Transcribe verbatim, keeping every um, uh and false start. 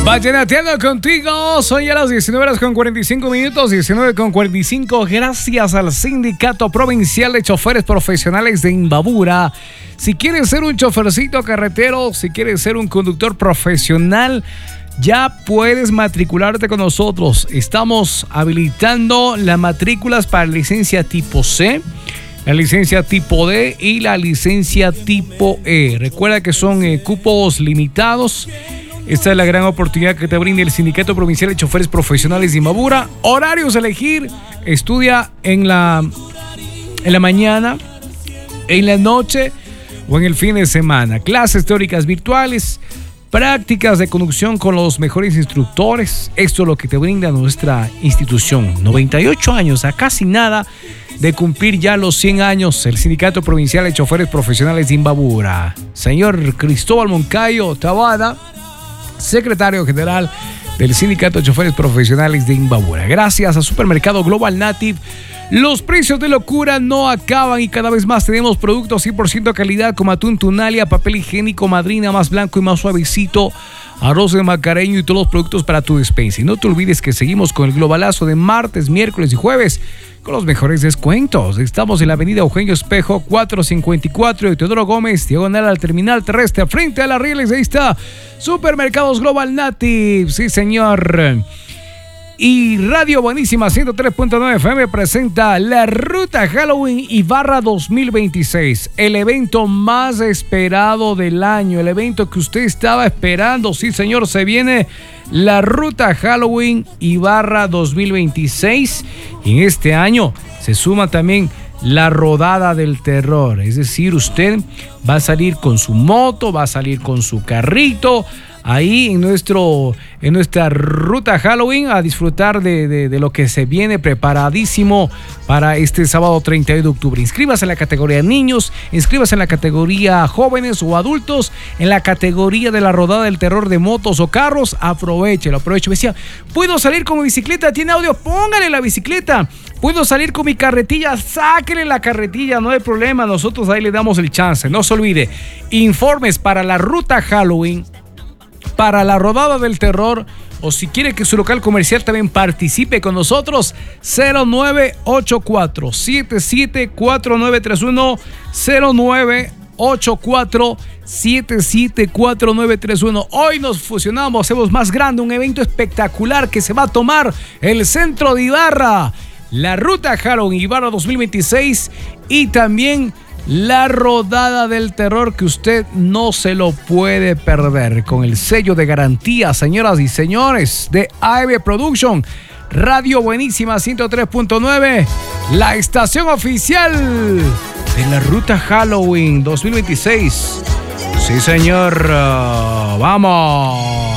Vallenateando contigo, son ya las diecinueve horas con cuarenta y cinco minutos, diecinueve con cuarenta y cinco, gracias al Sindicato Provincial de Choferes Profesionales de Imbabura. Si quieres ser un chofercito carretero, si quieres ser un conductor profesional, ya puedes matricularte con nosotros. Estamos habilitando las matrículas para licencia tipo C, la licencia tipo D y la licencia tipo E. Recuerda que son eh, cupos limitados. Esta es la gran oportunidad que te brinda el Sindicato Provincial de Choferes Profesionales de Imbabura. Horarios a elegir. Estudia en la, en la mañana, en la noche o en el fin de semana. Clases teóricas virtuales, prácticas de conducción con los mejores instructores. Esto es lo que te brinda nuestra institución. noventa y ocho años, a casi nada de cumplir ya los cien años, el Sindicato Provincial de Choferes Profesionales de Imbabura. Señor Cristóbal Moncayo Tabada, secretario general del Sindicato de Choferes Profesionales de Imbabura. Gracias a Supermercado Global Native, los precios de locura no acaban y cada vez más tenemos productos cien por ciento calidad como atún Tunalia, papel higiénico Madrina más blanco y más suavecito, arroz de macareño y todos los productos para tu despensa. Y no te olvides que seguimos con el globalazo de martes, miércoles y jueves con los mejores descuentos. Estamos en la avenida Eugenio Espejo cuatrocientos cincuenta y cuatro de Teodoro Gómez, diagonal al terminal terrestre, frente a las rieles. Ahí está Supermercados Global Native, sí señor. Y Radio Buenísima ciento tres punto nueve F M presenta la Ruta Halloween Ibarra dos mil veintiséis, el evento más esperado del año, el evento que usted estaba esperando. Sí señor, se viene la Ruta Halloween Ibarra dos mil veintiséis y en este año se suma también la Rodada del Terror, es decir, usted va a salir con su moto, va a salir con su carrito ahí en, nuestro, en nuestra ruta Halloween a disfrutar de, de, de lo que se viene preparadísimo para este sábado treinta y uno de octubre. Inscríbase en la categoría niños, inscríbase en la categoría jóvenes o adultos, en la categoría de la Rodada del Terror de motos o carros. Aprovechelo, aprovecho. Me decía, ¿puedo salir con mi bicicleta? ¿Tiene audio? Póngale la bicicleta. ¿Puedo salir con mi carretilla? Sáquele la carretilla, no hay problema. Nosotros ahí le damos el chance. No se olvide, informes para la ruta Halloween, para la Rodada del Terror, o si quiere que su local comercial también participe con nosotros, cero nueve ocho cuatro siete siete cuatro nueve tres uno, cero nueve ocho cuatro siete siete cuatro nueve tres uno. Hoy nos fusionamos, hacemos más grande un evento espectacular que se va a tomar el centro de Ibarra, la Ruta Halloween Ibarra dos mil veintiséis y también la Rodada del Terror, que usted no se lo puede perder, con el sello de garantía, señoras y señores, de A M Production. Radio Buenísima ciento tres punto nueve, la estación oficial de la Ruta Halloween dos mil veintiséis. Sí señor, uh, vamos.